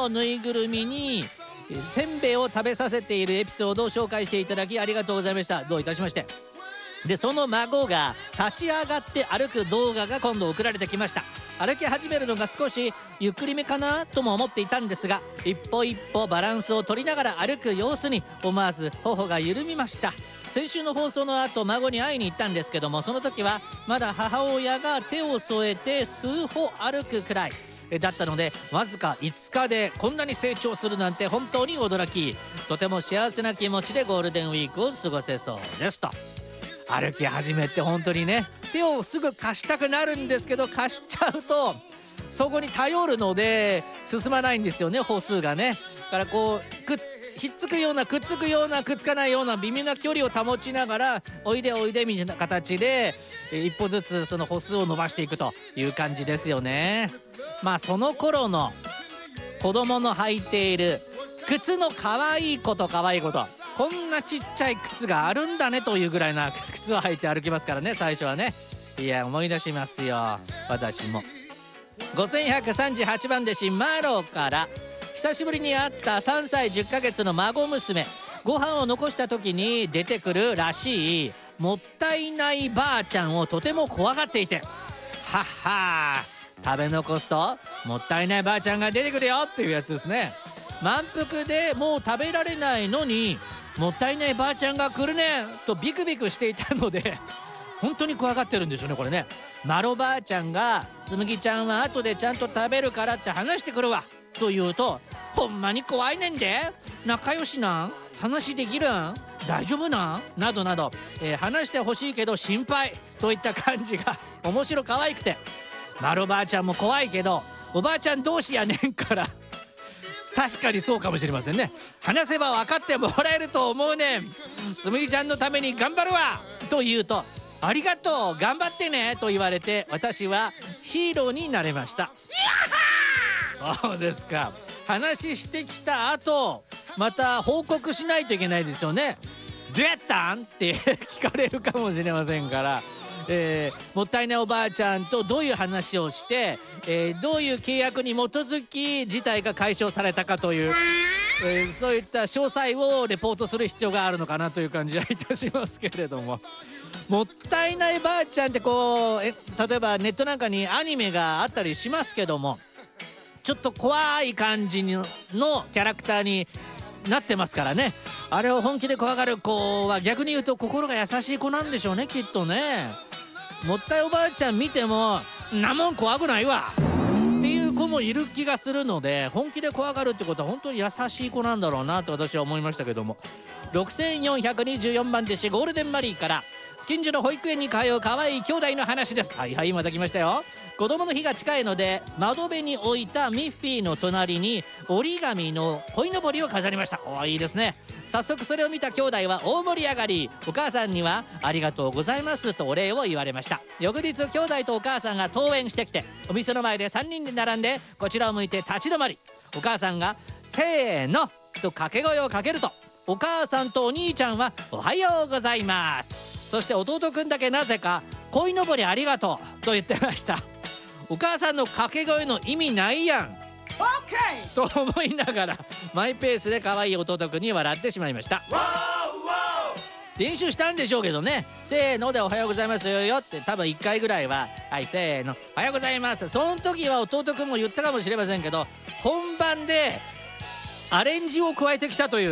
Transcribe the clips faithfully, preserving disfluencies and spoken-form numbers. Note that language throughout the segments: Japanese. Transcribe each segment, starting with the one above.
のぬいぐるみにせんべいを食べさせているエピソードを紹介していただきありがとうございました。どういたしまして。でその孫が立ち上がって歩く動画が今度送られてきました。歩き始めるのが少しゆっくりめかなとも思っていたんですが、一歩一歩バランスを取りながら歩く様子に思わず頬が緩みました。先週の放送の後孫に会いに行ったんですけども、その時はまだ母親が手を添えて数歩歩くくらいだったので、わずかいつかでこんなに成長するなんて本当に驚き、とても幸せな気持ちでゴールデンウィークを過ごせそうですと。歩き始めって本当にね、手をすぐ貸したくなるんですけど、貸しちゃうとそこに頼るので進まないんですよね、歩数がね。だからこうくっひっつくようなくっつくようなくっつかないような微妙な距離を保ちながらおいでおいでみたいな形で一歩ずつその歩数を伸ばしていくという感じですよね。まあその頃の子供の履いている靴の可愛いこと可愛いこと、こんなちっちゃい靴があるんだねというぐらいな靴を履いて歩きますからね、最初はね。いや思い出しますよ、私も。ごせんひゃくさんじゅうはちばん弟子マロから久しぶりに会ったさんさいじゅっかげつの孫娘、ご飯を残した時に出てくるらしいもったいないばあちゃんをとても怖がっていて、はっはー、食べ残すともったいないばあちゃんが出てくるよっていうやつですね。満腹でもう食べられないのにもったいないばあちゃんが来るねとビクビクしていたので本当に怖がってるんですよね、これね。マロばあちゃんがつむぎちゃんは後でちゃんと食べるからって話してくるわと言うと、ほんまに怖いねんで、仲良しなん、話できるん、大丈夫なんなどなど、えー、話してほしいけど心配といった感じが面白可愛くて、マロばあちゃんも怖いけどおばあちゃん同士やねんから確かにそうかもしれませんね。話せば分かってもらえると思うねん、つむぎちゃんのために頑張るわと言うと、ありがとう頑張ってねと言われて、私はヒーローになれました。そうですか。話してきた後また報告しないといけないですよね。どうやったんって聞かれるかもしれませんから、えー、もったいないおばあちゃんとどういう話をして、えー、どういう契約に基づき事態が解消されたかという、えー、そういった詳細をレポートする必要があるのかなという感じはいたしますけれども、もったいないばあちゃんってこうえ例えばネットなんかにアニメがあったりしますけども、ちょっと怖い感じのキャラクターになってますからね。あれを本気で怖がる子は逆に言うと心が優しい子なんでしょうね、きっとね。もったいおばあちゃん見てもんなもん怖くないわっていう子もいる気がするので、本気で怖がるってことは本当に優しい子なんだろうなと私は思いましたけども。ろくせんよんひゃくにじゅうよんばん弟子ゴールデンマリーから、近所の保育園に通う可愛い兄弟の話です。はいはい、また来ましたよ。子供の日が近いので窓辺に置いたミッフィーの隣に折り紙の鯉のぼりを飾りました。おー、いいですね。早速それを見た兄弟は大盛り上がり、お母さんにはありがとうございますとお礼を言われました。翌日兄弟とお母さんが登園してきて、お店の前でさんにんで並んでこちらを向いて立ち止まり、お母さんがせーのと掛け声をかけると、お母さんとお兄ちゃんはおはようございます、そして弟くんだけなぜか鯉のぼりありがとうと言ってました。お母さんの掛け声の意味ないやん、と思いながらマイペースで可愛い弟くんに笑ってしまいました。練習したんでしょうけどね、せーのでおはようございますよって多分いっかいぐらいは、はいせーのおはようございます、その時は弟くんも言ったかもしれませんけど、本番でアレンジを加えてきたという、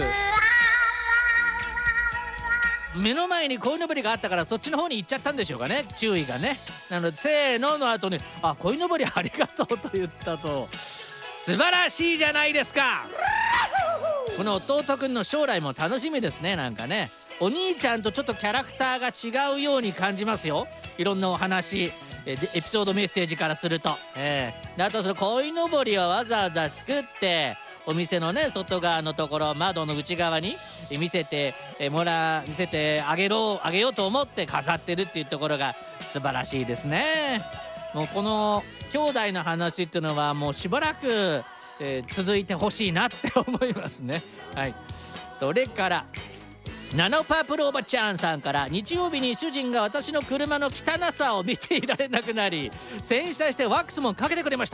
目の前に鯉のぼりがあったからそっちの方に行っちゃったんでしょうかね、注意がね。なのでせーのの後にあ鯉のぼりありがとうと言ったと、素晴らしいじゃないですか。この弟くんの将来も楽しみですね。なんかね、お兄ちゃんとちょっとキャラクターが違うように感じますよ、いろんなお話、えエピソードメッセージからすると、えー、であとその鯉のぼりをわざわざ作ってお店のね外側のところ、窓の内側に見せてもら見せてあげろあげようと思って飾ってるっていうところが素晴らしいですね。もうこの兄弟の話っていうのはもうしばらく、えー、続いてほしいなって思いますね。はい。それからナノパープルおばちゃんさんから、日曜日に主人が私の車の汚さを見ていられなくなり洗車してワックスもかけてくれました。